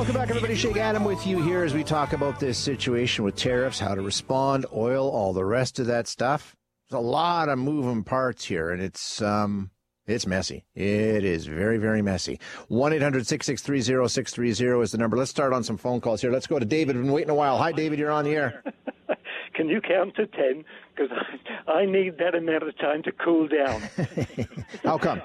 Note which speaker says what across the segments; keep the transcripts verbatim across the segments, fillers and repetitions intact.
Speaker 1: Welcome back, everybody. Shake Adam with you here as we talk about this situation with tariffs, how to respond, oil, all the rest of that stuff. There's a lot of moving parts here, and it's um, it's messy. It is very, very messy. one eight hundred six six three oh six three oh is the number. Let's start on some phone calls here. Let's go to David. I've been waiting a while. Hi, David. You're on the air.
Speaker 2: Can you count to ten? Because I, I need that amount of time to cool down.
Speaker 1: How come?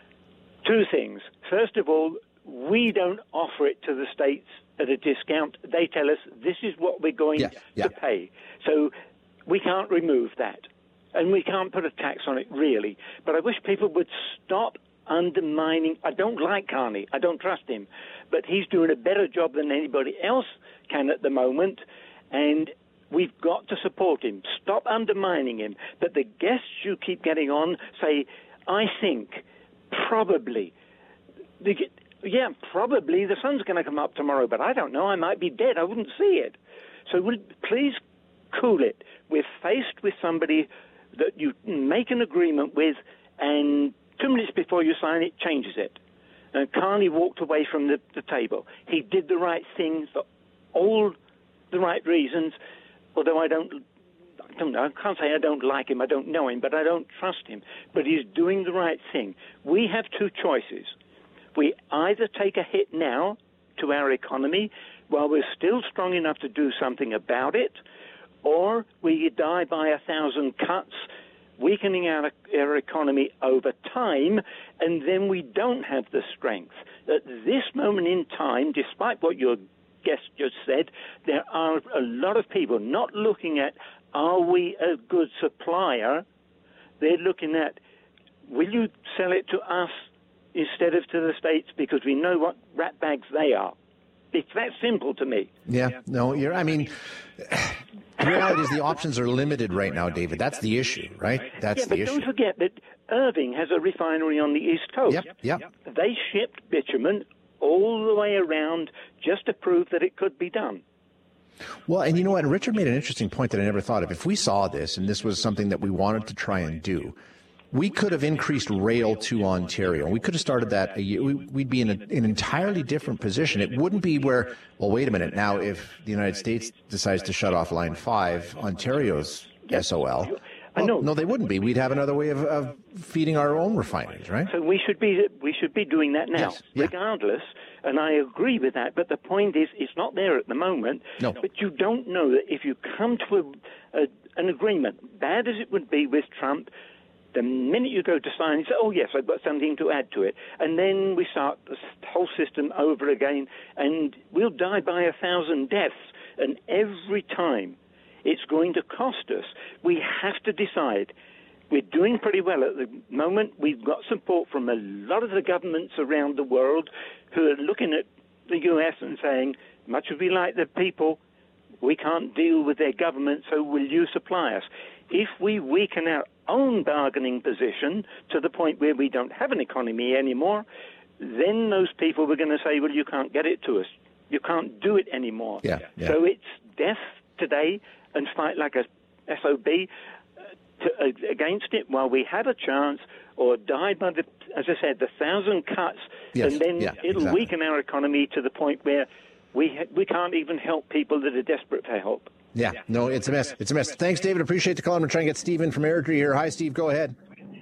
Speaker 2: Two things. First of all, we don't offer it to the states at a discount. They tell us this is what we're going
Speaker 1: yeah, yeah.
Speaker 2: to pay. So we can't remove that. And we can't put a tax on it, really. But I wish people would stop undermining. I don't like Carney. I don't trust him. But he's doing a better job than anybody else can at the moment. And we've got to support him. Stop undermining him. But the guests you keep getting on say, I think, probably. The, yeah, probably the sun's going to come up tomorrow, but I don't know. I might be dead. I wouldn't see it. So will, please cool it. We're faced with somebody that you make an agreement with, and two minutes before you sign it, changes it. And Carney walked away from the, the table. He did the right thing for all the right reasons, although I don't, I don't know, I can't say I don't like him, I don't know him, but I don't trust him. But he's doing the right thing. We have two choices. We either take a hit now to our economy while we're still strong enough to do something about it, or we die by a thousand cuts, weakening our, our economy over time, and then we don't have the strength. At this moment in time, despite what your guest just said, there are a lot of people not looking at, are we a good supplier? They're looking at, will you sell it to us instead of to the states, because we know what rat bags they are. It's that simple to me.
Speaker 1: Yeah, no, you're, I mean, the reality is the options are limited right now, David. That's the issue, right? That's
Speaker 2: yeah,
Speaker 1: the
Speaker 2: but
Speaker 1: issue.
Speaker 2: Don't forget that Irving has a refinery on the East Coast.
Speaker 1: Yep, yep.
Speaker 2: They shipped bitumen all the way around just to prove that it could be done.
Speaker 1: Well, and you know what? Richard made an interesting point that I never thought of. If we saw this, and this was something that we wanted to try and do, we could have increased rail to Ontario. We could have started that a year. We'd be in a, an entirely different position. It wouldn't be where, well, wait a minute. Now, if the United States decides to shut off Line five, Ontario's S O L. Well, no, no, they wouldn't be. We'd have another way of, of feeding our own refineries, right?
Speaker 2: So we should be we should be doing that now,
Speaker 1: yes, yeah.
Speaker 2: regardless. And I agree with that. But the point is, it's not there at the moment.
Speaker 1: No.
Speaker 2: But you don't know that if you come to a, a, an agreement, bad as it would be with Trump, the minute you go to sign, you say, oh, yes, I've got something to add to it. And then we start the whole system over again, and we'll die by a thousand deaths. And every time it's going to cost us. We have to decide. We're doing pretty well at the moment. We've got support from a lot of the governments around the world who are looking at the U S and saying, much as we like the people, we can't deal with their government, so will you supply us? If we weaken our own bargaining position to the point where we don't have an economy anymore, then those people were going to say, well, you can't get it to us. You can't do it anymore.
Speaker 1: Yeah, yeah.
Speaker 2: So it's death today and fight like a S O B to, uh, against it while we have a chance, or die by, the, as I said, the thousand cuts,
Speaker 1: yes,
Speaker 2: and then
Speaker 1: yeah,
Speaker 2: it'll
Speaker 1: exactly.
Speaker 2: weaken our economy to the point where we ha- we can't even help people that are desperate for help.
Speaker 1: Yeah, no, it's a mess. It's a mess. Thanks, David. Appreciate the call. I'm going to try and get Steve in from Airdrie here. Hi, Steve. Go ahead.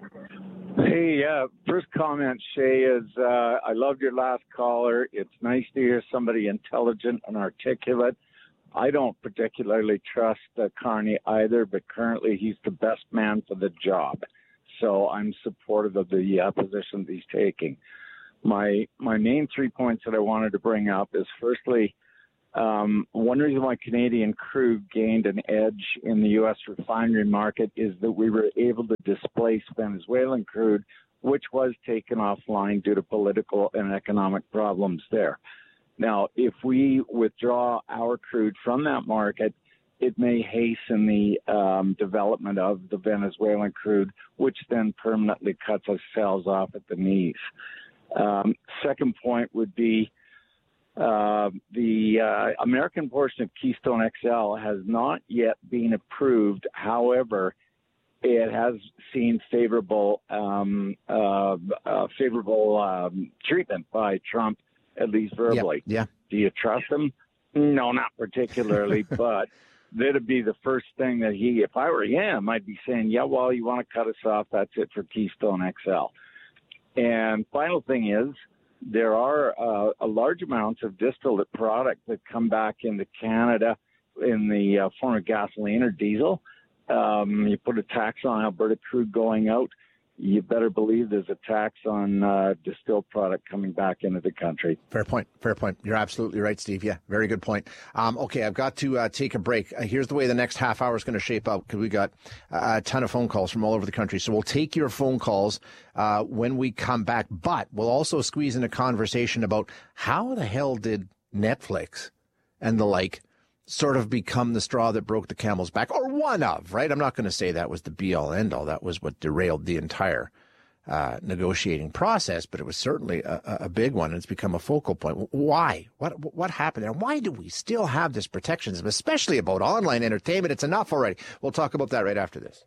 Speaker 3: Hey, uh, first comment, Shay, is uh, I loved your last caller. It's nice to hear somebody intelligent and articulate. I don't particularly trust uh, Carney either, but currently he's the best man for the job. So I'm supportive of the uh, position he's taking. My my main three points that I wanted to bring up is, firstly, um, one reason why Canadian crude gained an edge in the U S refinery market is that we were able to displace Venezuelan crude, which was taken offline due to political and economic problems there. Now, if we withdraw our crude from that market, it may hasten the um, development of the Venezuelan crude, which then permanently cuts ourselves off at the knees. Um, second point would be uh, the uh, American portion of Keystone X L has not yet been approved. However, it has seen favorable um, uh, uh, favorable um, treatment by Trump, at least verbally.
Speaker 1: Yeah,
Speaker 3: Do you trust him? No, not particularly, but that'd be the first thing that he, if I were him, I'd be saying, yeah, well, you want to cut us off, that's it for Keystone X L. And final thing is, there are uh, a large amounts of distillate product that come back into Canada in the uh, form of gasoline or diesel. Um, you put a tax on Alberta crude going out, you better believe there's a tax on uh, distilled product coming back into the country.
Speaker 1: Fair point. Fair point. You're absolutely right, Steve. Yeah, very good point. Um, okay, I've got to uh, take a break. Uh, here's the way the next half hour is going to shape up, because we got uh, a ton of phone calls from all over the country. So we'll take your phone calls uh, when we come back, but we'll also squeeze in a conversation about how the hell did Netflix and the like sort of become the straw that broke the camel's back, or one of, right? I'm not going to say that was the be-all, end-all. That was what derailed the entire uh, negotiating process, but it was certainly a, a big one, and it's become a focal point. Why? What what happened there? Why do we still have this protectionism, especially about online entertainment? It's enough already. We'll talk about that right after this.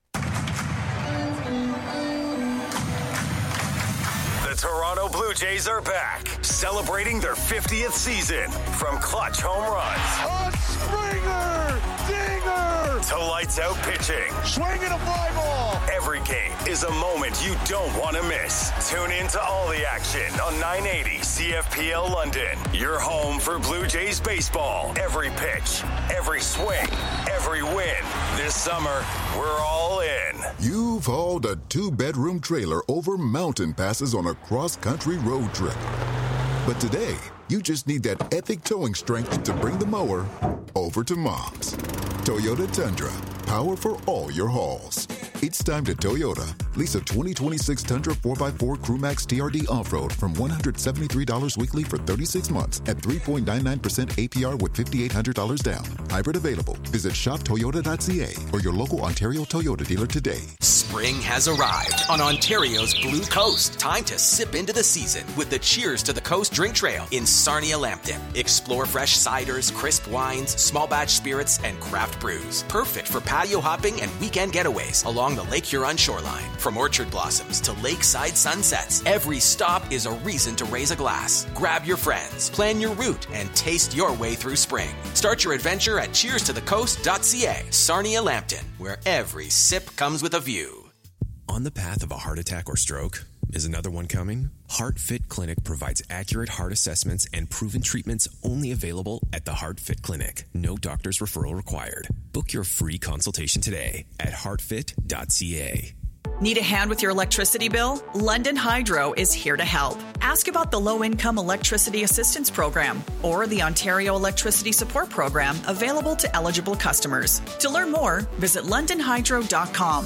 Speaker 4: Toronto Blue Jays are back, celebrating their fiftieth season. From clutch home runs,
Speaker 5: a Springer, dinger,
Speaker 4: to lights out pitching,
Speaker 5: swinging a fly ball.
Speaker 4: Every game is a moment you don't want to miss. Tune in to all the action on nine eighty C F P L London. Your home for Blue Jays baseball. Every pitch, every swing, every win. This summer, we're all in.
Speaker 6: You've hauled a two-bedroom trailer over mountain passes on a cross-country road trip. But today, you just need that epic towing strength to bring the mower over to Mom's. Toyota Tundra, power for all your hauls. It's time to Toyota. Lease a twenty twenty-six Tundra four by four Crewmax T R D Off-Road from one hundred seventy-three dollars weekly for thirty-six months at three point nine nine percent A P R with five thousand eight hundred dollars down. Hybrid available. Visit shop toyota dot c a or your local Ontario Toyota dealer today.
Speaker 7: Spring has arrived on Ontario's Blue Coast. Time to sip into the season with the Cheers to the Coast Drink Trail in Sarnia Lambton. Explore fresh ciders, crisp wines, small batch spirits, and craft brews. Perfect for patio hopping and weekend getaways along the Lake Huron shoreline. From orchard blossoms to lakeside sunsets, every stop is a reason to raise a glass. Grab your friends, plan your route, and taste your way through spring. Start your adventure at cheers to the coast dot c a. Sarnia Lambton, where every sip comes with a view.
Speaker 8: On the path of a heart attack or stroke? Is another one coming? HeartFit Clinic provides accurate heart assessments and proven treatments only available at the HeartFit Clinic. No doctor's referral required. Book your free consultation today at heart fit dot c a.
Speaker 9: Need a hand with your electricity bill? London Hydro is here to help. Ask about the Low-Income Electricity Assistance Program or the Ontario Electricity Support Program available to eligible customers. To learn more, visit london hydro dot com.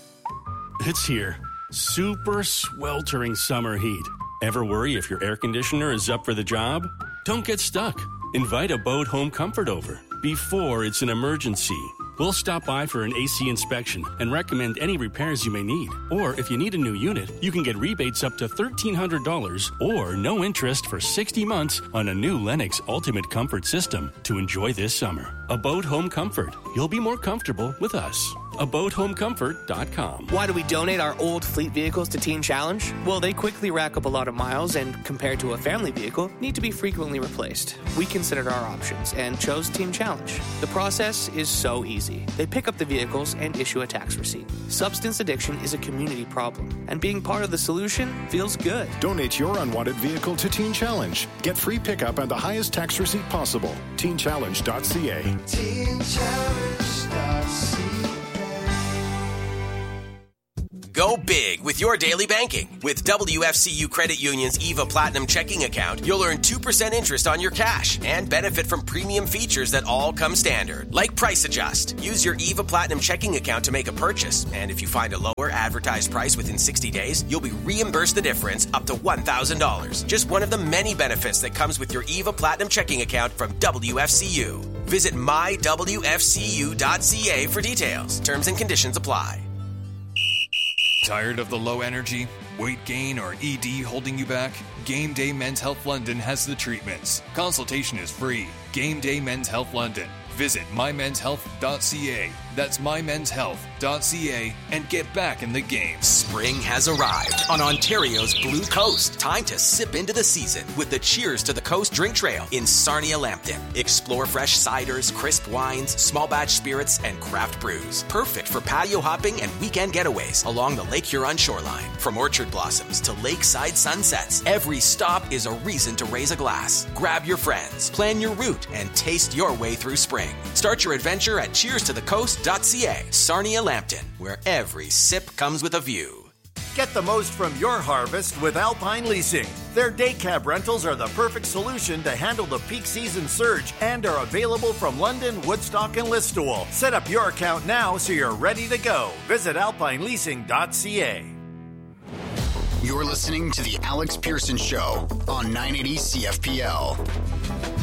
Speaker 10: It's here. Super sweltering summer heat. Ever worry if your air conditioner is up for the job? Don't get stuck. Invite Abode Home Comfort over before it's an emergency. We'll stop by for an A C inspection and recommend any repairs you may need. Or if you need a new unit, you can get rebates up to thirteen hundred dollars or no interest for sixty months on a new Lennox Ultimate Comfort system to enjoy this summer. Abode Home Comfort. You'll be more comfortable with us. abode home comfort dot com.
Speaker 11: Why do we donate our old fleet vehicles to Teen Challenge? Well, they quickly rack up a lot of miles and, compared to a family vehicle, need to be frequently replaced. We considered our options and chose Teen Challenge. The process is so easy. They pick up the vehicles and issue a tax receipt. Substance addiction is a community problem, and being part of the solution feels good.
Speaker 12: Donate your unwanted vehicle to Teen Challenge. Get free pickup and the highest tax receipt possible. teen challenge dot c a. teen challenge dot c a.
Speaker 7: Go big with your daily banking. With W F C U Credit Union's EVA Platinum checking account, you'll earn two percent interest on your cash and benefit from premium features that all come standard, like Price Adjust. Use your EVA Platinum checking account to make a purchase, and if you find a lower advertised price within sixty days, you'll be reimbursed the difference up to one thousand dollars. Just one of the many benefits that comes with your EVA Platinum checking account from W F C U. Visit my w f c u dot c a for details. Terms and conditions apply.
Speaker 13: Tired of the low energy, weight gain, or E D holding you back? Game Day Men's Health London has the treatments. Consultation is free. Game Day Men's Health London. Visit my men's health dot c a That's my men's health dot c a and get back in the game.
Speaker 7: Spring has arrived on Ontario's Blue Coast. Time to sip into the season with the Cheers to the Coast drink trail in Sarnia Lambton. Explore fresh ciders, crisp wines, small batch spirits, and craft brews. Perfect for patio hopping and weekend getaways along the Lake Huron shoreline. From orchard blossoms to lakeside sunsets, every stop is a reason to raise a glass. Grab your friends, plan your route, and taste your way through spring. Start your adventure at cheers to the coast dot c a. Sarnia Lambton, where every sip comes with a view.
Speaker 14: Get the most from your harvest with Alpine Leasing. Their day cab rentals are the perfect solution to handle the peak season surge and are available from London, Woodstock, and Listowel. Set up your account now so you're ready to go. Visit alpine leasing dot c a.
Speaker 15: You're listening to The Alex Pearson Show on nine eighty C F P L.